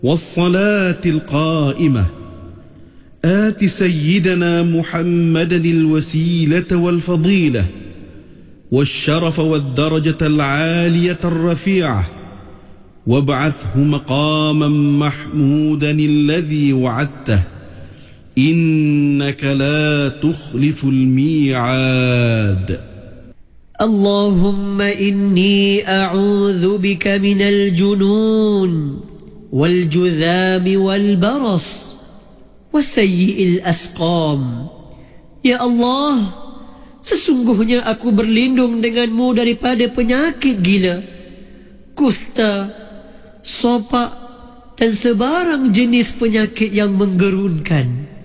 والصلاة القائمة آت سيدنا محمدا الوسيلة والفضيلة والشرف والدرجة العالية الرفيعة وابعثه مقاما محمودا الذي وعدته إنك لا تخلف الميعاد. اللهم إني أعوذ بك من الجنون والجذام والبرص وسيء الأسقام. Ya Allah, sesungguhnya aku berlindung denganmu daripada penyakit gila, kusta, sopak dan sebarang jenis penyakit yang menggerunkan.